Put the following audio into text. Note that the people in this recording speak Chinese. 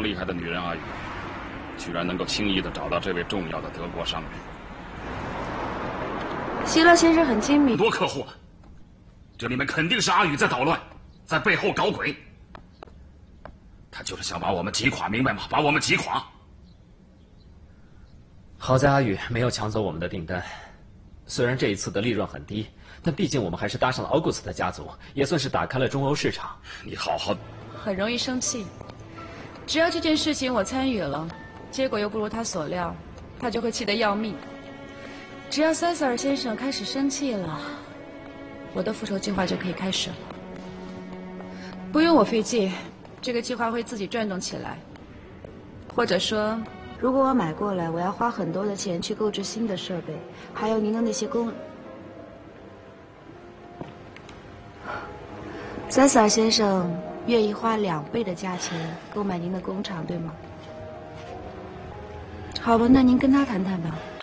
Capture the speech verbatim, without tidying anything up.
常厉害的女人阿宇，居然能够轻易的找到这位重要的德国商人。 希勒先生很精明。 多客户了，这里面肯定是阿宇在捣乱，在背后搞鬼。他就是想把我们击垮，明白吗？把我们击垮。 好在阿宇没有抢走我们的订单，虽然这一次的利润很低，但毕竟我们还是搭上了奥古斯特家族，也算是打开了中欧市场。 你好好。 很容易生气，只要这件事情我参与了，结果又不如他所料，他就会气得要命。只要塞塞尔先生开始生气了，我的复仇计划就可以开始了。不用我费劲，这个计划会自己转动起来。或者说，如果我买过来，我要花很多的钱去购置新的设备，还有您的那些工。塞塞尔先生愿意花两倍的价钱购买您的工厂，对吗？好吧，那您跟他谈谈吧。